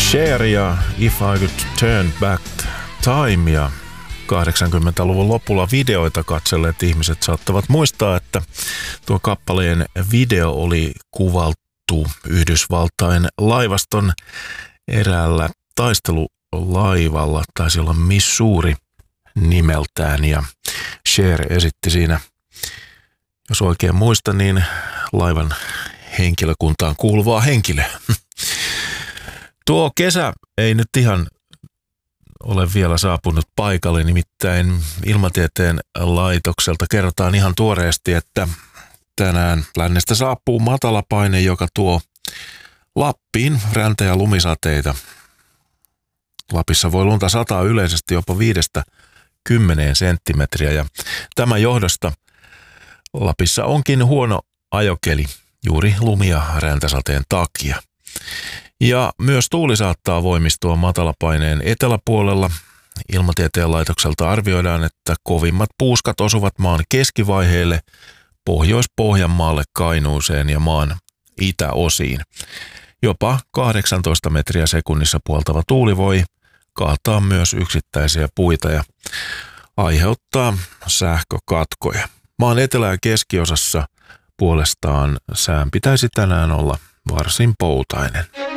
Cher ja If I Could Turn Back Time, ja 80-luvun lopulla videoita katselleet ihmiset saattavat muistaa, että tuo kappaleen video oli kuvattu Yhdysvaltain laivaston eräällä taistelulaivalla, taisi olla Missouri nimeltään, ja Cher esitti siinä, jos oikein muistan, niin laivan henkilökuntaan kuuluvaa henkilöä. Tuo kesä ei nyt ihan ole vielä saapunut paikalle, nimittäin Ilmatieteen laitokselta kerrotaan ihan tuoreesti, että tänään lännestä saapuu matalapaine, joka tuo Lappiin räntä- ja lumisateita. Lapissa voi lunta sataa yleisesti jopa 5-10 senttimetriä, ja tämän johdosta Lapissa onkin huono ajokeli juuri lumi- ja räntäsateen takia. Ja myös tuuli saattaa voimistua matalapaineen eteläpuolella. Ilmatieteen laitokselta arvioidaan, että kovimmat puuskat osuvat maan keskivaiheelle, Pohjois-Pohjanmaalle, Kainuuseen ja maan itäosiin. Jopa 18 metriä sekunnissa puoltava tuuli voi kaataa myös yksittäisiä puita ja aiheuttaa sähkökatkoja. Maan etelä- ja keskiosassa puolestaan sään pitäisi tänään olla varsin poutainen.